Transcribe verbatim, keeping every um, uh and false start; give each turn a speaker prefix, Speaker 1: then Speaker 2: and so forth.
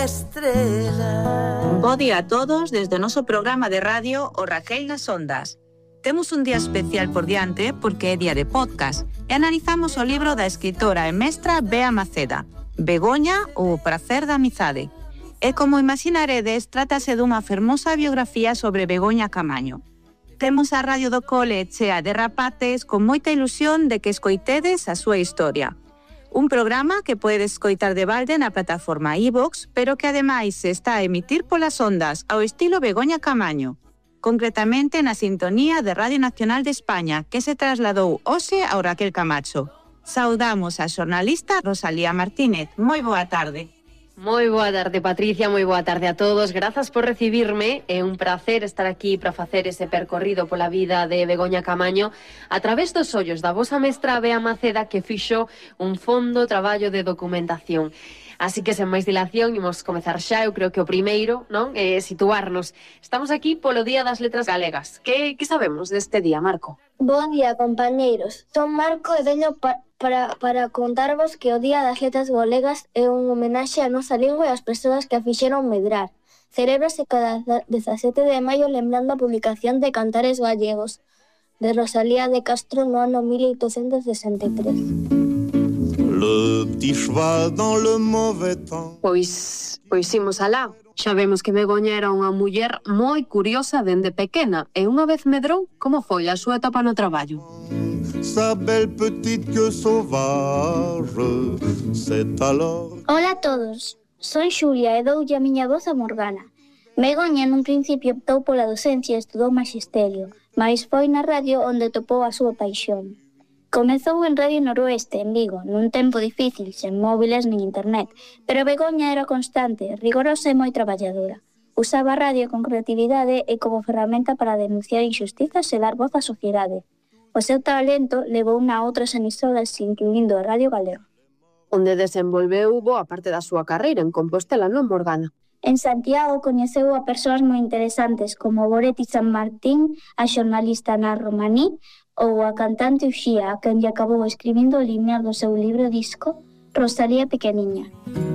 Speaker 1: Estrela.
Speaker 2: Bo día a todos desde o noso programa de radio O Raquel nas Ondas. Temos un día especial por diante porque é día de podcast e analizamos o libro da escritora e mestra Bea Maceda, Begoña ou o prazer da amizade. E como imaginaredes, trátase dunha fermosa biografía sobre Begoña Camaño. Temos a radio do cole chea de rapaces con moita ilusión de que escoitedes a súa historia. Un programa que podedes escoitar de balde na plataforma iVox, pero que ademais se está a emitir polas ondas ao estilo Begoña Camaño, concretamente na sintonía de Radio Nacional de España, que se trasladou hoxe ao Raquel Camacho. Saudamos a xornalista Rosalía Martínez. Moi boa tarde.
Speaker 3: Moi boa tarde, Patricia, moi boa tarde a todos. Grazas por recibirme. É un placer estar aquí para facer ese percorrido pola vida de Begoña Camaño a través dos ollos da vosa mestra Bea Maceda, que fixo un fondo traballo de documentación. Así que, sen máis dilación, imos comezar xa. Eu creo que o primeiro, non, é situarnos. Estamos aquí polo Día das Letras Galegas. Que, que sabemos deste día, Marco?
Speaker 4: Bon día, compañeiros. Son Marco e veño pa, para, para contarvos que o Día das Letras Galegas é un homenaxe á nosa lingua e ás persoas que a fixeron medrar. Celébrase cada dezasete de maio lembrando a publicación de Cantares Gallegos de Rosalía de Castro no ano mil oitocentos sesenta e tres.
Speaker 5: Le petit cheval dans le mauvais temps.
Speaker 3: Pois, pois imos alá. Xa vemos que Begoña era unha muller moi curiosa dende pequena e unha vez medrou, como foi a súa etapa no traballo?
Speaker 5: Sa belle petite queue sauvage, c'est alors...
Speaker 4: Hola a todos, soy Xulia e doulle a miña voz a Morgana. Begoña nun principio optou pola docencia e estudou magisterio, mais foi na radio onde topou a súa paixón. Comezou en Radio Noroeste, en Vigo, nun tempo difícil, sen móviles nin internet, pero Begoña era constante, rigorosa e moi traballadora. Usaba a radio con creatividade e como ferramenta para denunciar injustizas e dar voz á sociedade. O seu talento levou a outras emisoras, incluindo a Radio Galega,
Speaker 3: onde desenvolveu boa parte da súa carreira en Compostela, non, Morgana?
Speaker 4: En Santiago coñeceu a persoas moi interesantes como Goretti San Martín, a xornalista Ana Romaní ou a cantante Uxía, a quen lle acabou escribindo o lineal do seu libro disco Rosalía Pequeniña.